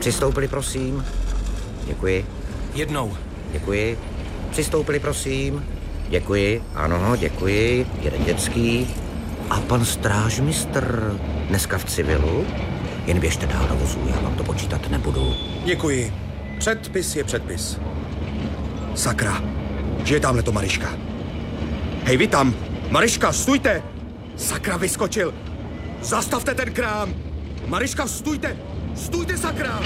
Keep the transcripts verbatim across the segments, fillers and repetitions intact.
Přistoupili, prosím. Děkuji. Jednou. Děkuji. Přistoupili, prosím. Děkuji. Ano, děkuji. Jeden dětský. A pan strážmistr dneska v civilu? Jen běžte dál do vozu, já vám to počítat nebudu. Děkuji. Předpis je předpis. Sakra, že je tamhle to Mariška. Hej, vy tam! Mariška, stůjte! Sakra, vyskočil! Zastavte ten krám! Mariška, stůjte! Stůjte, sakra!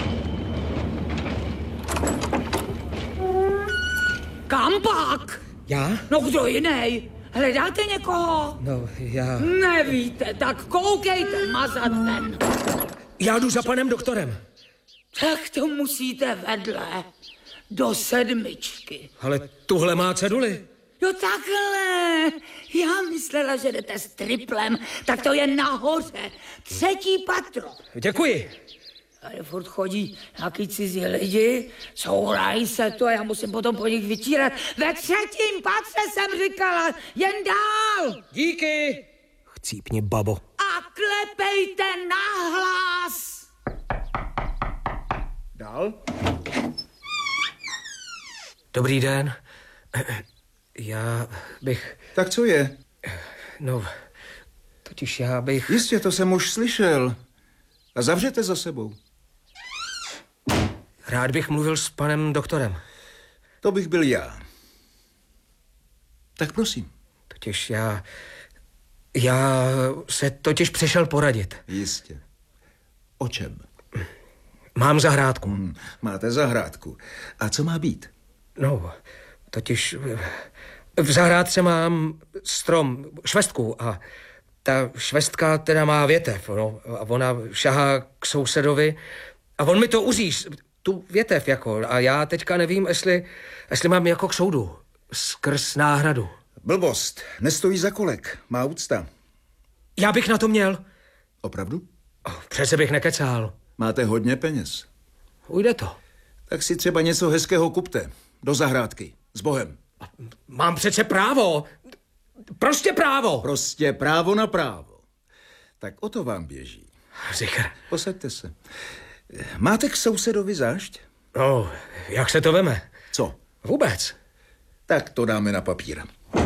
Kam pak? Já? No kdo jiný? Hledáte někoho? No, já... Nevíte, tak koukejte mazat ven. Já jdu za panem doktorem. Tak to musíte vedle. Do sedmičky. Ale tuhle má ceduly. Jo takhle. Já myslela, že jdete s triplem, tak to je nahoře. Třetí patro. Děkuji. Tady furt chodí nějaký cizí lidi, sourají se to a já musím potom po nich vytírat. Ve třetím patře jsem říkala, jen dál. Díky. Chcípni, babo. A klepejte nahlas. Dál? Dobrý den. Já bych... Tak co je? No, totiž já bych... Jistě, to jsem už slyšel. A zavřete za sebou. Rád bych mluvil s panem doktorem. To bych byl já. Tak prosím. Totiž já... Já se totiž přišel poradit. Jistě. O čem? Mám zahrádku. Hmm, máte zahrádku. A co má být? No, totiž v zahrádce mám strom, švestku a ta švestka teda má větev, no, a ona šahá k sousedovi a on mi to uříz, tu větev jako, a já teďka nevím, jestli, jestli mám jako k soudu, skrz náhradu. Blbost, nestojí za kolek, má úcta. Já bych na to měl. Opravdu? Oh, přece bych nekecal. Máte hodně peněz. Ujde to. Tak si třeba něco hezkého kupte. Do zahrádky. S Bohem. Mám přece právo. Prostě právo. Prostě právo na právo. Tak o to vám běží. Zikr. Posaďte se. Máte k sousedovi zášť? No, jak se to veme? Co? Vůbec. Tak to dáme na papír.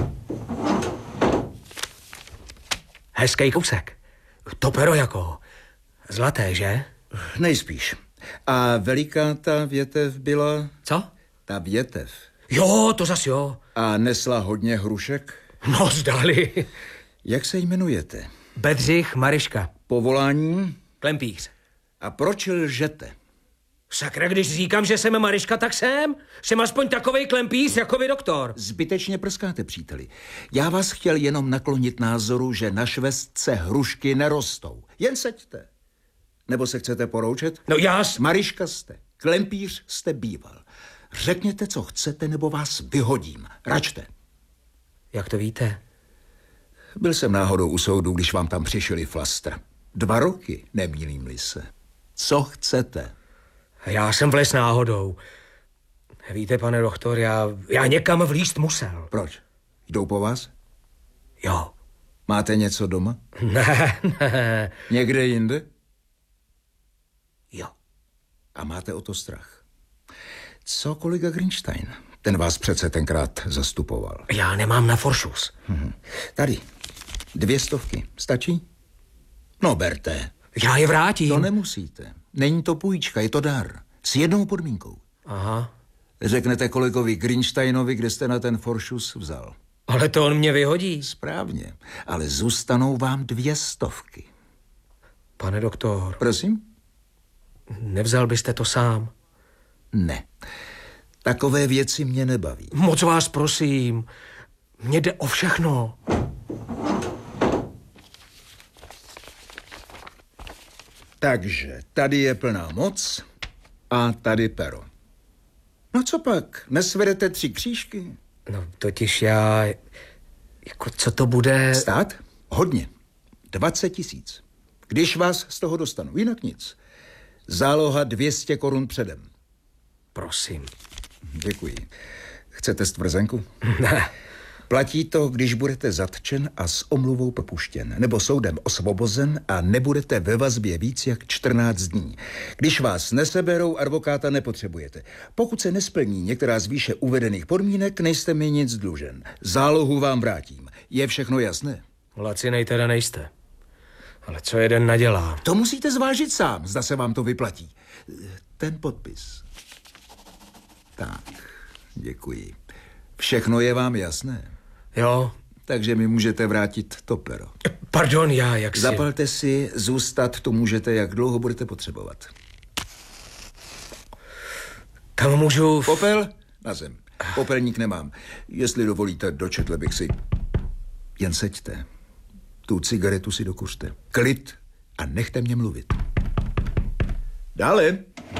Hezký kousek. To pero jako. Zlaté, že? Nejspíš. A veliká ta větev byla? Co? Ta větev. Jo, to zas jo. A nesla hodně hrušek? No, zdali. Jak se jmenujete? Bedřich Mariška. Povolání? Klempíř. A proč lžete? Sakra, když říkám, že jsem Mariška, tak jsem. Jsem aspoň takovej klempíř, jako vy doktor. Zbytečně prskáte, příteli. Já vás chtěl jenom naklonit názoru, že na švestce hrušky nerostou. Jen seďte. Nebo se chcete poroučet? No já... Mariška jste. Klempíř jste býval. Řekněte, co chcete, nebo vás vyhodím. Račte. Jak to víte? Byl jsem náhodou u soudu, když vám tam přišli flastr. Dva roky, nemýlím-li se. Co chcete? Já jsem vlez náhodou. Víte, pane doktor, já, já někam vlízt musel. Proč? Jdou po vás? Jo. Máte něco doma? Ne, ne. Někde jinde? Jo. A máte o to strach? Co kolega Grinstein? Ten vás přece tenkrát zastupoval. Já nemám na foršus. Mhm. Tady. Dvě stovky. Stačí? No, berte. Já je vrátím. To nemusíte. Není to půjčka, je to dar. S jednou podmínkou. Aha. Řeknete kolegovi Grinsteinovi, kde jste na ten foršus vzal. Ale to on mě vyhodí. Správně. Ale zůstanou vám dvě stovky. Pane doktor. Prosím? Nevzal byste to sám? Ne. Takové věci mě nebaví. Moc vás prosím. Mně jde o všechno. Takže tady je plná moc a tady pero. No co pak? Nesvedete tři křížky? No totiž já... Jako co to bude... Stát? Hodně. Dvacet tisíc. Když vás z toho dostanu, jinak nic. Záloha dvě stě korun předem. Prosím. Děkuji. Chcete stvrzenku? Ne. Platí to, když budete zatčen a s omluvou propuštěn, nebo soudem osvobozen a nebudete ve vazbě víc jak čtrnáct dní. Když vás neseberou, advokáta nepotřebujete. Pokud se nesplní některá z výše uvedených podmínek, nejste mi nic dlužen. Zálohu vám vrátím. Je všechno jasné? Lacinej teda nejste. Ale co jeden nadělá? To musíte zvážit sám, zda se vám to vyplatí. Ten podpis. Tak, děkuji. Všechno je vám jasné? Jo. Takže mi můžete vrátit to pero. Pardon, já jak si... Zapalte si, zůstat tu můžete, jak dlouho budete potřebovat. Kam můžu... Popel? Na zem. Popelník nemám. Jestli dovolíte, dočetl bych si. Jen seďte. Tu cigaretu si dokuřte. Klid a nechte mě mluvit. Dále.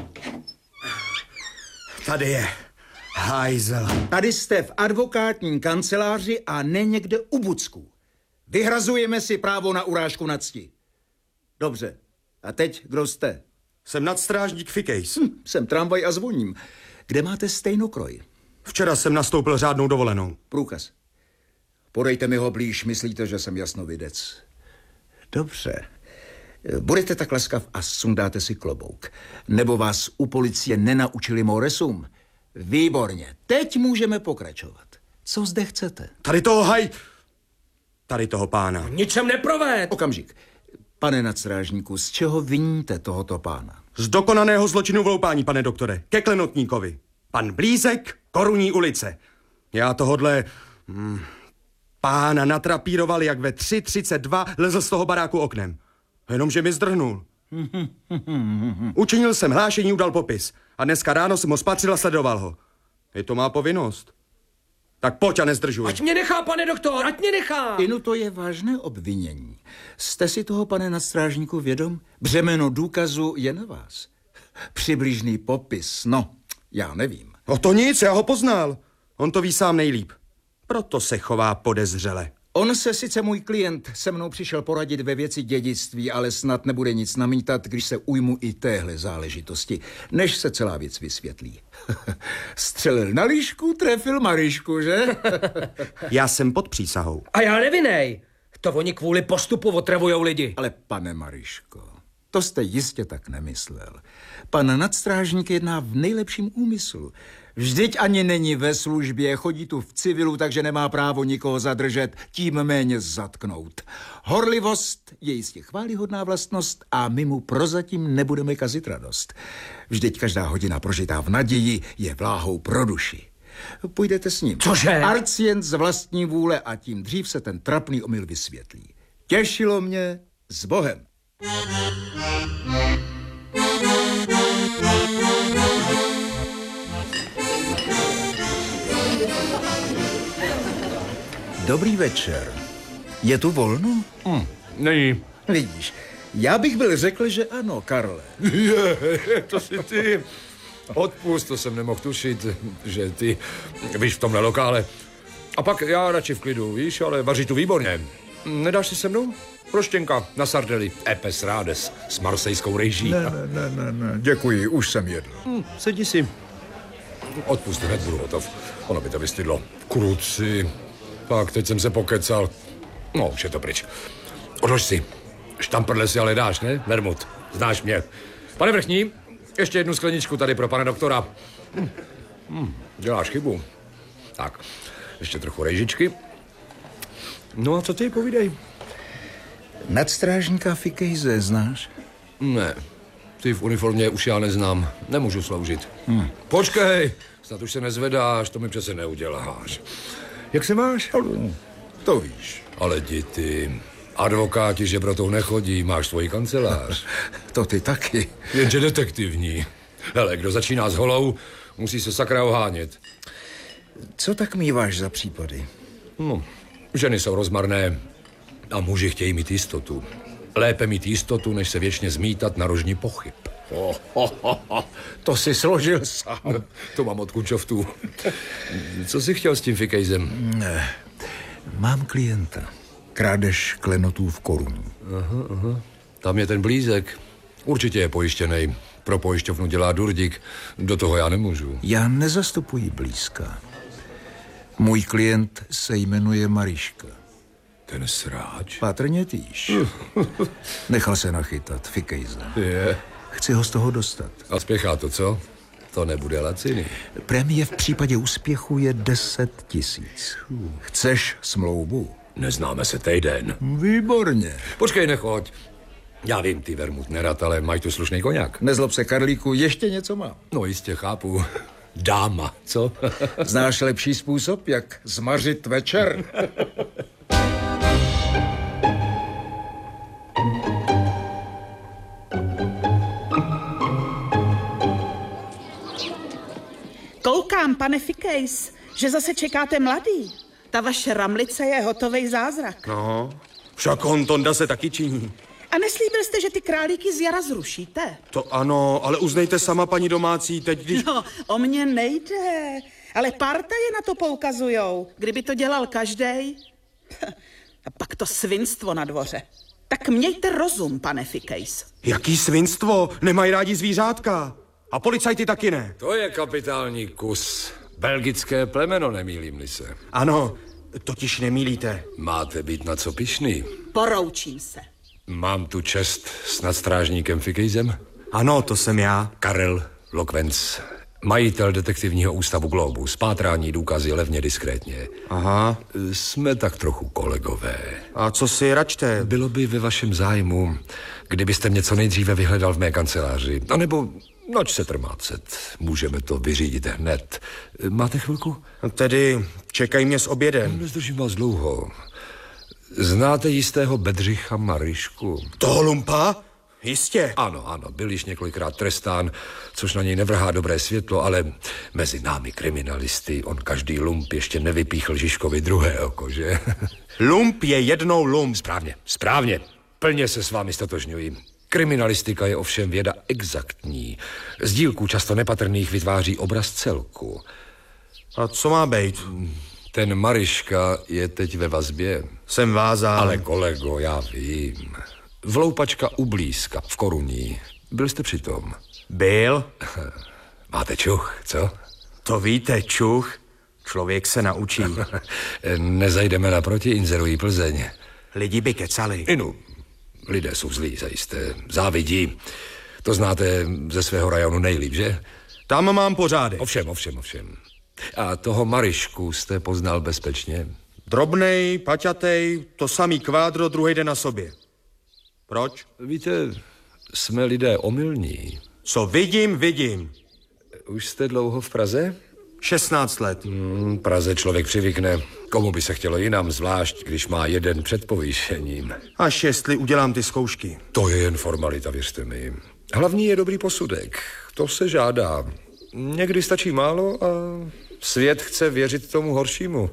Tady je. Hajzel. Tady jste v advokátní kanceláři a ne někde u Bucku. Vyhrazujeme si právo na urážku na cti. Dobře. A teď, kdo jste? Jsem nadstrážník Fikejs. Hm, jsem tramvaj a zvoním. Kde máte stejnokroj? Včera jsem nastoupil řádnou dovolenou. Průkaz. Podejte mi ho blíž, myslíte, že jsem jasnovidec. Dobře. Budete tak laskav a sundáte si klobouk. Nebo vás u policie nenaučili moresum? Výborně. Teď můžeme pokračovat. Co zde chcete? Tady toho haj... Tady toho pána. Ničem neproved. Okamžik. Pane nadstrážníku, z čeho viníte tohoto pána? Z dokonaného zločinu vloupání, pane doktore. Ke klenotníkovi. Pan Blízek, Korunní ulice. Já tohodle... Hmm, pána natrapíroval, jak ve tři třicet dva lezl z toho baráku oknem. Jenomže mi zdrhnul. Učinil jsem hlášení, udal popis. A dneska ráno jsem ho spatřil a sledoval ho. Je to má povinnost. Tak pojď a nezdržuj. Ať mě nechá, pane doktor, ať mě nechá. Inu, to je vážné obvinění. Jste si toho, pane nadstrážníku, vědom? Břemeno důkazu je na vás. Přibližný popis, no, já nevím. O to nic, já ho poznal. On to ví sám nejlíp. Proto se chová podezřele. On se sice můj klient se mnou přišel poradit ve věci dědictví, ale snad nebude nic namítat, když se ujmu i téhle záležitosti, než se celá věc vysvětlí. Střelil na líšku, trefil Marišku, že? Já jsem pod přísahou. A já nevinej. To oni kvůli postupu otravujou lidi. Ale pane Mariško, to jste jistě tak nemyslel. Pan nadstrážník jedná v nejlepším úmyslu. Vždyť ani není ve službě, chodí tu v civilu, takže nemá právo nikoho zadržet, tím méně zatknout. Horlivost je jistě chválihodná vlastnost a my mu prozatím nebudeme kazit radost. Vždyť každá hodina prožitá v naději je vláhou pro duši. Půjdete s ním. Cože? Arcient z vlastní vůle a tím dřív se ten trapný omyl vysvětlí. Těšilo mě, s Bohem. Dobrý večer. Je tu volno? Hm, není. Vidíš, já bych byl řekl, že ano, Karle. Je, to si ty. Odpust, to jsem nemohl tušit, že ty, víš, v tomhle lokále. A pak já radši v klidu, víš, ale vaří tu výborně. Nedáš si se mnou? Proštěnka na sardeli, epes rádes s marsejskou rejží. Ne, ne, ne, ne, ne, děkuji, už jsem jedl. Hm, sedni si. Odpust, hned budu hotov. Ono by to vystydlo. Kruci. Tak, teď jsem se pokecal. No, už je to pryč. Odlož si. Štamprle si ale dáš, ne? Vermut. Znáš mě. Pane vrchní, ještě jednu skleničku tady pro pana doktora. Hm. Hm, děláš chybu. Tak, ještě trochu rejžičky. No a co ty, povídej? Nadstrážníka Fikejze znáš? Ne, ty v uniformě už já neznám. Nemůžu sloužit. Hm. Počkej, snad už se nezvedáš, to mi přece neuděláš. Jak se máš? To víš. Ale jdi ty, advokáti žebrotou nechodí, máš svoji kancelář. To ty taky. Jenže detektivní. Hele, kdo začíná s holou, musí se sakra ohánět. Co tak míváš za případy? No, ženy jsou rozmarné a muži chtějí mít jistotu. Lépe mít jistotu, než se věčně zmítat na rožni pochyb. Oh, oh, oh, oh. To si složil sám. To mám od kunčoftů. Co jsi chtěl s tím Fikejzem? Ne, mám klienta. Krádež klenotů v Koruní. Aha, aha. Tam je ten Blízek. Určitě je pojištěnej. Pro pojišťovnu dělá Durdík. Do toho já nemůžu. Já nezastupuji Blízka. Můj klient se jmenuje Mariška. Ten sráč? Patrně týž. Nechal se nachytat, fikejze. Je. Chci ho z toho dostat. A spěchá to, co? To nebude laciný. Prémie v případě úspěchu je deset tisíc. Chceš smlouvu? Neznáme se týden. Výborně. Počkej, nechoď. Já vím, ty vermut nerad, ale mají tu slušný koněk. Nezlob se, Karlíku, ještě něco mám. No jistě, chápu. Dáma, co? Znáš lepší způsob, jak zmařit večer? Koukám, pane Fikejs, že zase čekáte mladý. Ta vaše ramlice je hotovej zázrak. No, však on Tonda se taky činí. A neslíbil jste, že ty králíky z jara zrušíte? To ano, ale uznejte sama, paní domácí, teď když... No, o mě nejde. Ale parta je na to poukazujou. Kdyby to dělal každej. A pak to svinstvo na dvoře. Tak mějte rozum, pane Fikejs. Jaký svinstvo? Nemají rádi zvířátka. A policajti taky ne. To je kapitální kus. Belgické plemeno, nemýlím-li se. Ano, totiž nemýlíte. Máte být na co pyšný. Poroučím se. Mám tu čest s nadstrážníkem Fikejzem. Ano, to jsem já. Karel Lokvenc, majitel detektivního ústavu Globus. Pátrání, důkazy, levně, diskrétně. Aha. Jsme tak trochu kolegové. A co si račte? Bylo by ve vašem zájmu, kdybyste mě co nejdříve vyhledal v mé kanceláři. A nebo noč se trmácet. Můžeme to vyřídit hned. Máte chvilku? Tedy čekají mě s obědem. Nezdržím vás dlouho. Znáte jistého Bedřicha Marišku? Toho lumpa? Jistě. Ano, ano, byl již několikrát trestán, což na něj nevrhá dobré světlo, ale mezi námi kriminalisty on každý lump ještě nevypíchl Žižkovi druhé oko, že? Lump je jednou lump. Správně, správně. Plně se s vámi stotožňuji. Kriminalistika je ovšem věda exaktní. Z dílků často nepatrných vytváří obraz celku. A co má být? Ten Mariška je teď ve vazbě. Jsem vázán. Ale kolego, já vím. Vloupačka u blízka, v Koruní. Byl jste přitom? Byl? Máte čuch, co? To víte, čuch. Člověk se naučí. Nezajdeme naproti, inzerují Plzeň. Lidi by kecali. Inu, lidé jsou zlí, zajisté. Závidí. To znáte ze svého rajonu nejlíp, že? Tam mám pořádek. Ovšem, ovšem, ovšem. A toho Marišku jste poznal bezpečně? Drobnej, paťatej, to samý kvádro, druhý den na sobě. Proč? Víte, jsme lidé omylní. Co vidím, vidím. Už jste dlouho v Praze? šestnáct let. Hmm, Praze člověk přivykne. Komu by se chtělo jinam, zvlášť, když má jeden před povýšením. Až jestli udělám ty zkoušky. To je jen formalita, věřte mi. Hlavní je dobrý posudek. To se žádá. Někdy stačí málo a svět chce věřit tomu horšímu.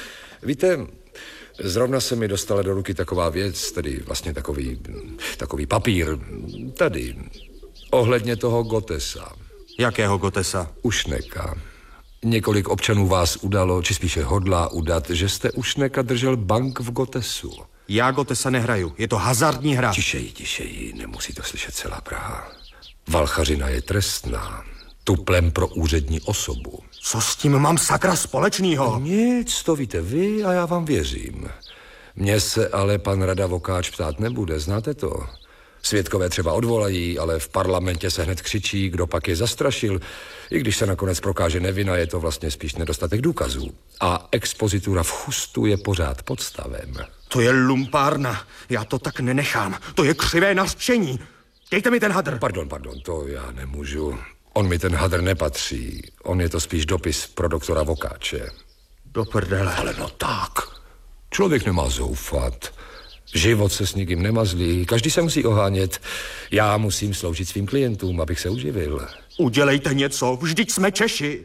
Víte, zrovna se mi dostala do ruky taková věc, tedy vlastně takový, takový papír, tady, ohledně toho Gotesa. Jakého Gotesa? Ušneka. Několik občanů vás udalo, či spíše hodlá udat, že jste Ušneka držel bank v Gotesu. Já Gotesa nehraju, je to hazardní hra. Tišeji, tišeji, nemusí to slyšet celá Praha. Valchařina je trestná. Tuplem pro úřední osobu. Co s tím mám sakra společného? Nic, to víte vy a já vám věřím. Mně se ale pan Rada Vokáč ptát nebude, znáte to? Svědkové třeba odvolají, ale v parlamentě se hned křičí, kdo pak je zastrašil. I když se nakonec prokáže nevina, je to vlastně spíš nedostatek důkazů. A expozitura v chustu je pořád podstavem. To je lumpárna, já to tak nenechám. To je křivé nařčení. Dejte mi ten hadr. Pardon, pardon, to já nemůžu. On mi ten hadr nepatří. On je to spíš dopis pro doktora Vokáče. Do prdele. Ale no tak. Člověk nemá zoufat. Život se s nikým nemazlí. Každý se musí ohánět. Já musím sloužit svým klientům, abych se uživil. Udělejte něco, vždyť jsme Češi.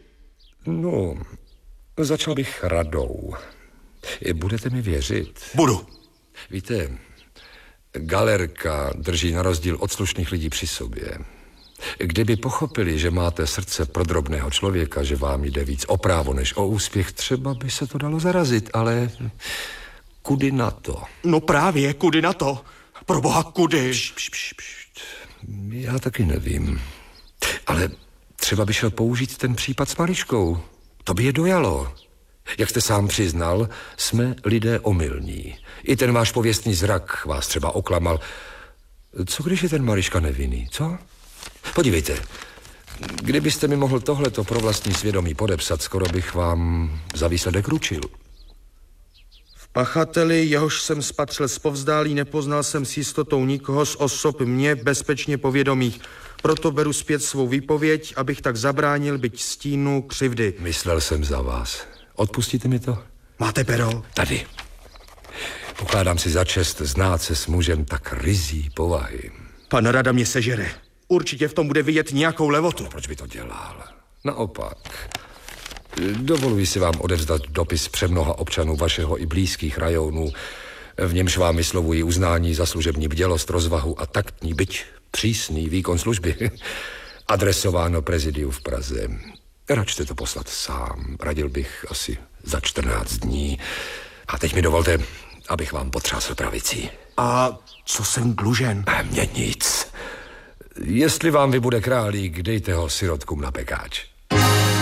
No, začal bych radou. Budete mi věřit? Budu. Víte, Galerka drží na rozdíl od slušných lidí při sobě. Kdyby pochopili, že máte srdce pro drobného člověka, že vám jde víc o právo než o úspěch, třeba by se to dalo zarazit, ale kudy na to? No právě, kudy na to? Proboha, kudy? Pš, pš, pš, pš. Já taky nevím. Ale třeba by šel použít ten případ s Mariškou. To by je dojalo. Jak jste sám přiznal, jsme lidé omylní. I ten váš pověstný zrak vás třeba oklamal. Co když je ten Mariška nevinný, co? Podívejte, kdybyste mi mohl tohleto pro vlastní svědomí podepsat, skoro bych vám za výsledek ručil. V pachateli, jehož jsem spatřil zpovzdálí, nepoznal jsem s jistotou nikoho z osob mě bezpečně povědomých. Proto beru zpět svou výpověď, abych tak zabránil byť stínu křivdy. Myslel jsem za vás. Odpustíte mi to? Máte pero? Tady. Pokládám si za čest znát se s mužem tak ryzí povahy. Pan Rada mě sežere. Určitě v tom bude vidět nějakou levotu. Proč by to dělal? Naopak. Dovoluji si vám odevzdat dopis přemnoha občanů vašeho i blízkých rajonů, v němž vám vyslovují uznání za služební bdělost, rozvahu a taktní, byť přísný výkon služby. Adresováno prezidiu v Praze. Račte to poslat sám. Radil bych asi za čtrnáct dní. A teď mi dovolte, abych vám potřásl pravicí. A co jsem dlužen? Mně nic. Jestli vám vybude králík, dejte ho sirotkům na pekáč.